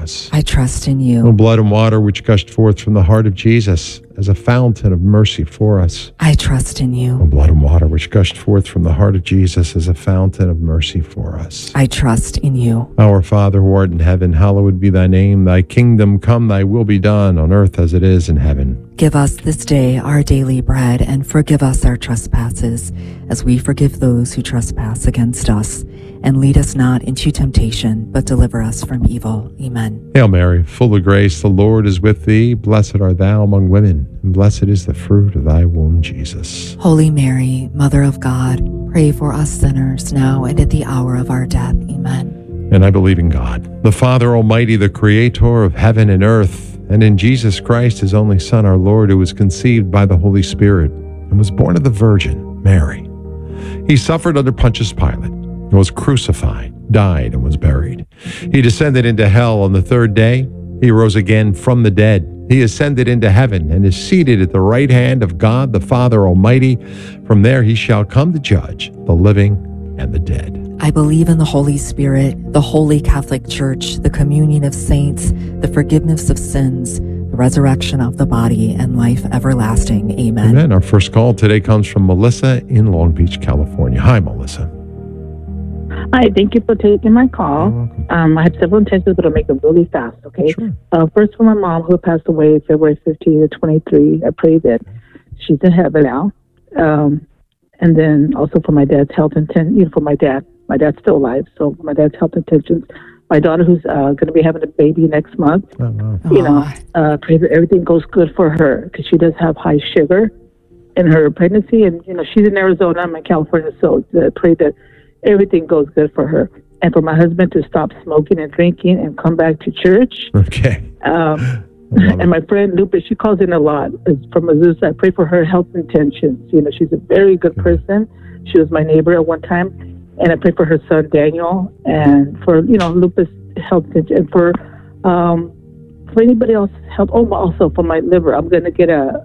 us. I trust in O you. blood and water which gushed forth from the heart of Jesus as a fountain of mercy for us. I trust in O you. blood and water which gushed forth from the heart of Jesus as a fountain of mercy for us. I trust in you. Our Father who art in heaven, hallowed be thy name. Thy kingdom come, thy will be done on earth as it is in heaven. Give us this day our daily bread, and forgive us our trespasses, as we forgive those who trespass against us. And lead us not into temptation, but deliver us from evil. Amen. Hail Mary, full of grace, the Lord is with thee. Blessed art thou among women, and blessed is the fruit of thy womb, Jesus. Holy Mary, Mother of God, pray for us sinners, now and at the hour of our death. Amen. And I believe in God, the Father Almighty, the creator of heaven and earth, and in Jesus Christ, his only Son, our Lord, who was conceived by the Holy Spirit and was born of the Virgin Mary. He suffered under Pontius Pilate, and was crucified, died, and was buried. He descended into hell on the third day. He rose again from the dead. He ascended into heaven and is seated at the right hand of God, the Father Almighty. From there he shall come to judge the living and the dead. I believe in the Holy Spirit, the Holy Catholic Church, the communion of saints, the forgiveness of sins, the resurrection of the body, and life everlasting. Amen. Amen. Our first call today comes from Melissa in Long Beach, California. Hi, Melissa. Hi, thank you for taking my You're call. welcome. I have several intentions, but I'll make them really fast, okay? Sure. First, for my mom, who passed away February 15 to 23. I pray that she's in heaven now. And then also for my dad's health intention, for my dad. My dad's still alive, so for my dad's health intentions. My daughter, who's going to be having a baby next month, Oh, wow. pray that everything goes good for her, because she does have high sugar in her pregnancy. And, she's in Arizona, I'm in California, so pray that everything goes good for her. And for my husband to stop smoking and drinking and come back to church. Okay. And my friend Lupe, she calls in a lot. It's from Azusa. I pray for her health intentions. She's a very good person. She was my neighbor at one time. And I pray for her son Daniel, and for Lupe's health, and for anybody else's health. Oh, also for my liver, I'm going to get a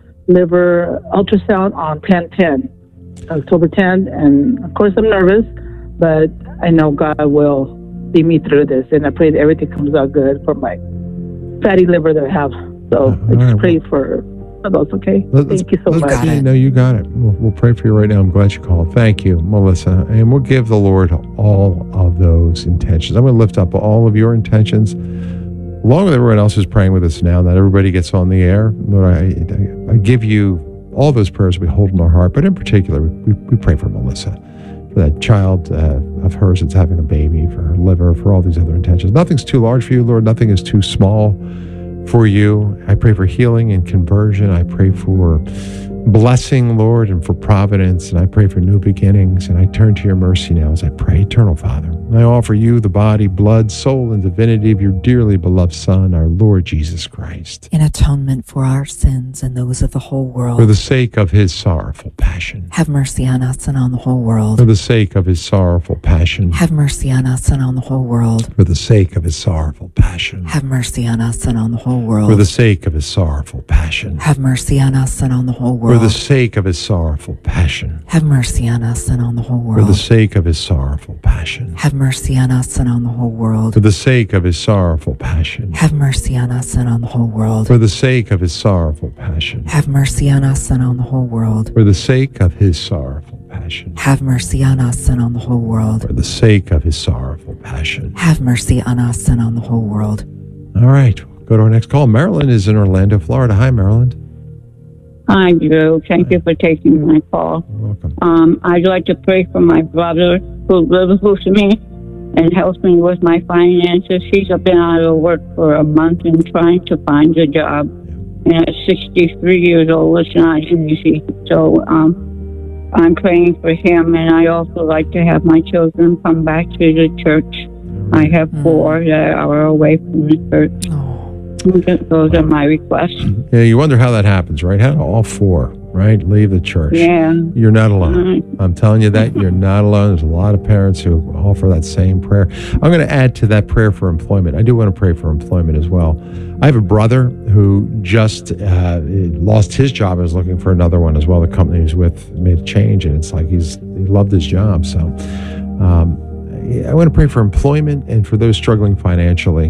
liver ultrasound on 10/10, October 10th. And of course, I'm nervous, but I know God will see me through this, and I pray that everything comes out good for my fatty liver that I have. So I just pray for those. Okay, thank you so much. got it. No, you got it. We'll pray for you right now. I'm glad you called. Thank you, Melissa. And we'll give the Lord all of those intentions. I'm going to lift up all of your intentions, along with everyone else who's praying with us now, that everybody gets on the air. Lord, I give you all those prayers we hold in our heart, but in particular, we pray for Melissa, for that child of hers that's having a baby, for her liver, for all these other intentions. Nothing's too large for you, Lord. Nothing is too small for you. I pray for healing and conversion. I pray for blessing, Lord, and for providence. And I pray for new beginnings. And I turn to your mercy now as I pray. Eternal Father, I offer you the body, blood, soul, and divinity of your dearly beloved Son, our Lord Jesus Christ, In atonement for our sins and those of the whole world. for the sake of his sorrowful passion. Have mercy on us and on the whole world. For the sake of his sorrowful passion. Have mercy on us and on the whole world. For the sake of his sorrowful passion. Have mercy on us and on the whole world. For the sake of his sorrowful passion. Have mercy on us and on the whole For world. the sake of his sorrowful passion. Have mercy on us and on the whole For the world. sake of his sorrowful passion. Have mercy on us and on the whole world. For the sake of his sorrowful passion. Have mercy on us and on the whole world. For the sake of his sorrowful passion. Have mercy on us and on the whole world. For the sake of his sorrowful passion. Have mercy on us and on the whole world. For the sake of his sorrowful passion. Have mercy on us and on the whole world. All right, we'll go to our next call. Marilyn is in Orlando, Florida. Hi, Marilyn. Hi, Drew. Thank you for taking my call. You're welcome. I'd like to pray for my brother who lives with me and helps me with my finances. He's been out of work for a month and trying to find a job. And at 63 years old, it's not easy. So I'm praying for him, and I also like to have my children come back to the church. I have 4 that are away from the church. Oh. Those are my requests. Yeah, you wonder how that happens, right? How do all 4, right, leave the church? Yeah. You're not alone. I'm telling you that you're not alone. There's a lot of parents who offer that same prayer. I'm going to add to that prayer for employment. I do want to pray for employment as well. I have a brother who just lost his job and is looking for another one as well. The company he was with made a change, and it's like he loved his job. So I want to pray for employment and for those struggling financially.